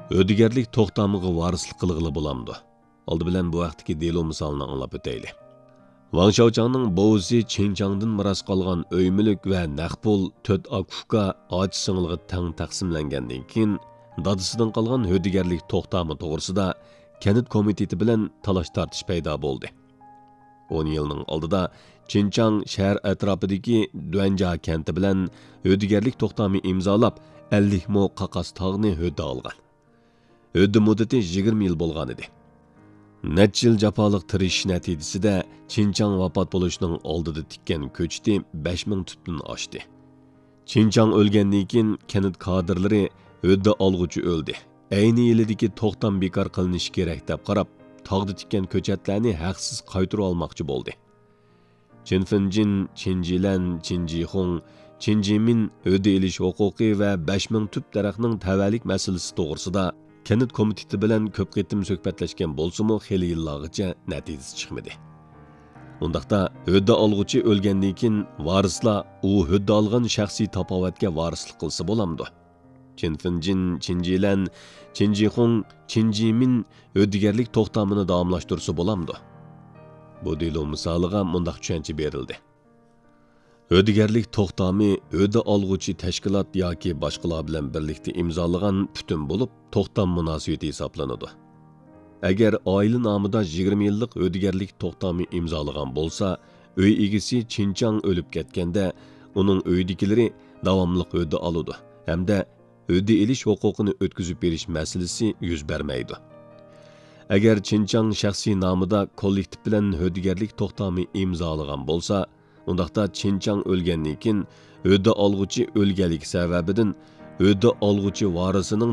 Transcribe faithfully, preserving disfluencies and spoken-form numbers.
Ödügerlik to'xtamiga varislik qilg'ili bo'lamdi. Oldi bilan bu vaqtdagi delo misolini anglab o'taylik. Wang Xiaochangning bo'zi Qinchangdan miros qolgan uy mulk va naqd pul to'rt akushka och singilga tang taqsimlangandan keyin dadasidan qolgan ödügerlik to'xtami to'g'risida kanit komiteti bilan talash tortish paydo bo'ldi. o'n yilning oldida Qinchang shahar atrofidagi Duanja kenti bilan ödügerlik to'xtami imzolab ellik mo qaqas tog'ni hödda olgan. Hödda muddati yigirma yil bo'lgan edi. Necha yil jafoliq tirishish natijasida Qinchang vafot bo'lishining oldida tikkan ko'chti besh ming tutdan oshdi. Qinchang o'lgandan keyin kanit kadrlari hödda olg'uchi o'ldi. Ayni yilidagi to'xtam bekor qilinishi kerak deb qarab, tog'da tikkan ko'chatlarni haqsiz qaytarib olmoqchi bo'ldi. Qinfinjin, Qinjilan, Qinjixong, Qinjimin hödda elish huquqi va besh ming tut daraxtning tavallik masalasi to'g'risida kanit komiteti bilan ko'p qitim suhbatlashgan bo'lsa-mu, xeyli yillargacha natijasi chiqmadi. Undaqda hödda olg'uchi o'lgandan keyin varislar u hödda olgan shaxsiy tapovatga varislik qilsa bo'lamdi. Qinfinjin, Qinjilan, Qinjixong, Qinjimin ödügerlik to'xtamini davomlashtirsa bo'lamdi. Bu delo misoliga mundaq tushuncha berildi. Ödügerlik to'xtami ödü olg'uchi tashkilot yoki boshqalar bilan birlikda imzolagan butun bo'lib, to'xtam munosabati hisoblanadi. Agar oila nomida yigirma yillik ödügerlik to'xtami imzolagan bo'lsa, uy egasi Qinchang o'lib ketganda, uning uydagilari davomli ödü oladi hamda ödü elish huquqini o'tkazib berish masalasi yuz bermaydi. Agar Qinchang shaxsiy nomida kollektiv bilan ödügerlik to'xtami imzolagan bo'lsa, undaqda Qinchang o'lgandan keyin ödü olg'uchi o'lganligi sababidan ödü olg'uchi varisining